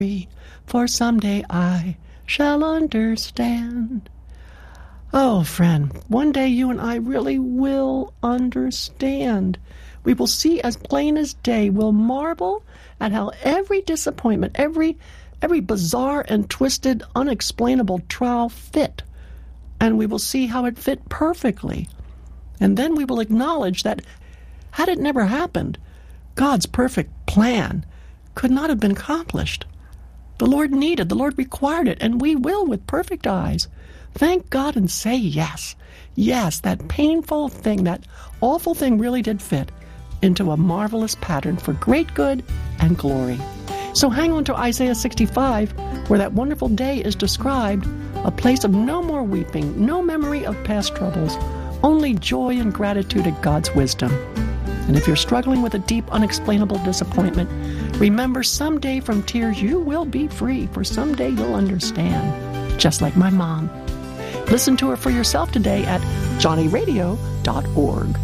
for someday I shall understand. Oh, friend, one day you and I really will understand. We will see as plain as day. We'll marvel at how every disappointment, every bizarre and twisted, unexplainable trial fit. And we will see how it fit perfectly. And then we will acknowledge that had it never happened, God's perfect plan could not have been accomplished. The Lord required it, and we will with perfect eyes. Thank God and say yes. Yes, that painful thing, that awful thing really did fit into a marvelous pattern for great good and glory. So hang on to Isaiah 65, where that wonderful day is described, a place of no more weeping, no memory of past troubles, only joy and gratitude at God's wisdom. And if you're struggling with a deep, unexplainable disappointment, remember someday from tears you will be free, for someday you'll understand, just like my mom. Listen to her for yourself today at johnnyradio.org.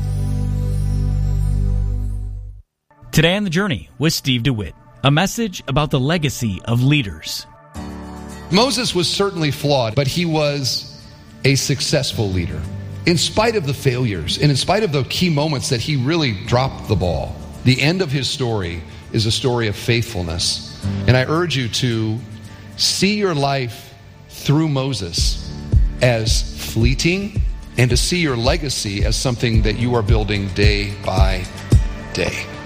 Today on The Journey with Steve DeWitt, a message about the legacy of leaders. Moses was certainly flawed, but he was a successful leader. In spite of the failures and in spite of the key moments that he really dropped the ball, the end of his story is a story of faithfulness. And I urge you to see your life through Moses as fleeting and to see your legacy as something that you are building day by day.